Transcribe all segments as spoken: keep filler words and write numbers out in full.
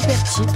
Superchip.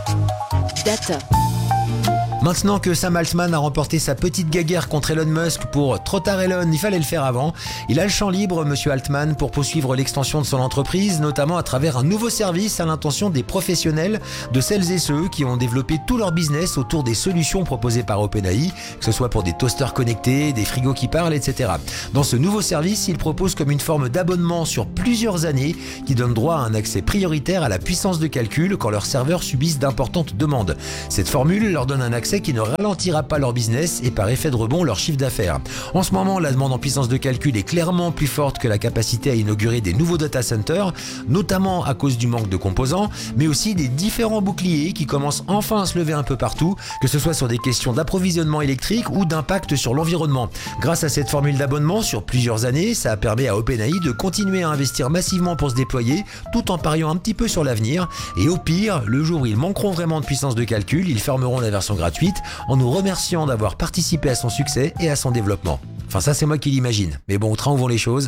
Data. Maintenant que Sam Altman a remporté sa petite guéguerre contre Elon Musk pour trop tard Elon, il fallait le faire avant, il a le champ libre, monsieur Altman, pour poursuivre l'extension de son entreprise, notamment à travers un nouveau service à l'intention des professionnels, de celles et ceux qui ont développé tout leur business autour des solutions proposées par OpenAI, que ce soit pour des toasters connectés, des frigos qui parlent, et cetera. Dans ce nouveau service, il propose comme une forme d'abonnement sur plusieurs années qui donne droit à un accès prioritaire à la puissance de calcul quand leurs serveurs subissent d'importantes demandes. Cette formule leur donne un accès qui ne ralentira pas leur business et par effet de rebond leur chiffre d'affaires. En ce moment, la demande en puissance de calcul est clairement plus forte que la capacité à inaugurer des nouveaux data centers, notamment à cause du manque de composants, mais aussi des différents boucliers qui commencent enfin à se lever un peu partout, que ce soit sur des questions d'approvisionnement électrique ou d'impact sur l'environnement. Grâce à cette formule d'abonnement sur plusieurs années, ça permet à OpenAI de continuer à investir massivement pour se déployer, tout en pariant un petit peu sur l'avenir. Et au pire, le jour où ils manqueront vraiment de puissance de calcul, ils fermeront la version gratuite en nous remerciant d'avoir participé à son succès et à son développement. Enfin ça c'est moi qui l'imagine, mais bon, au train où vont les choses.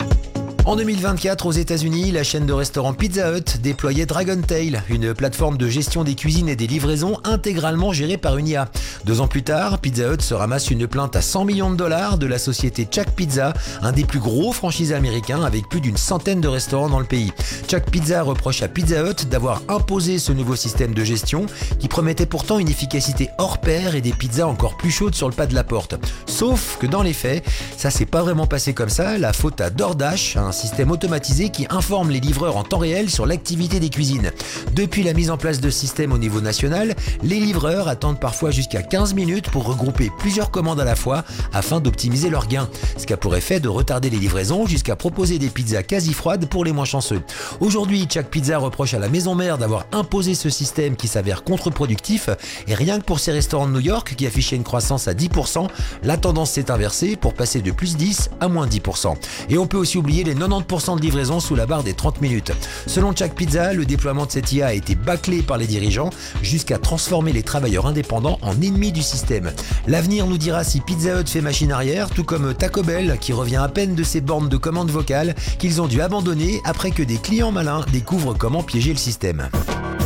En deux mille vingt-quatre, aux États-Unis, la chaîne de restaurants Pizza Hut déployait DragonTail, une plateforme de gestion des cuisines et des livraisons intégralement gérée par une I A. Deux ans plus tard, Pizza Hut se ramasse une plainte à cent millions de dollars de la société Chuck Pizza, un des plus gros franchisés américains avec plus d'une centaine de restaurants dans le pays. Chuck Pizza reproche à Pizza Hut d'avoir imposé ce nouveau système de gestion qui promettait pourtant une efficacité hors pair et des pizzas encore plus chaudes sur le pas de la porte. Sauf que dans les faits, ça s'est pas vraiment passé comme ça, la faute à DoorDash, un système automatisé qui informe les livreurs en temps réel sur l'activité des cuisines. Depuis la mise en place de ce système au niveau national, les livreurs attendent parfois jusqu'à quinze minutes pour regrouper plusieurs commandes à la fois afin d'optimiser leurs gains, ce qui a pour effet de retarder les livraisons jusqu'à proposer des pizzas quasi froides pour les moins chanceux. Aujourd'hui, Chuck Pizza reproche à la maison mère d'avoir imposé ce système qui s'avère contre-productif et rien que pour ces restaurants de New York qui affichaient une croissance à dix pour cent, la tendance s'est inversée pour passer de plus dix à moins dix pour cent. Et on peut aussi oublier les quatre-vingt-dix pour cent de livraison sous la barre des trente minutes. Selon Chuck Pizza, le déploiement de cette I A a été bâclé par les dirigeants jusqu'à transformer les travailleurs indépendants en ennemis du système. L'avenir nous dira si Pizza Hut fait machine arrière, tout comme Taco Bell qui revient à peine de ses bornes de commande vocale qu'ils ont dû abandonner après que des clients malins découvrent comment piéger le système.